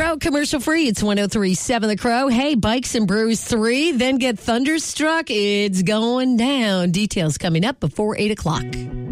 Crow, commercial free. It's 103.7 The Crow. Hey, Bikes and Brews 3, then get thunderstruck. It's going down. Details coming up before 8 o'clock.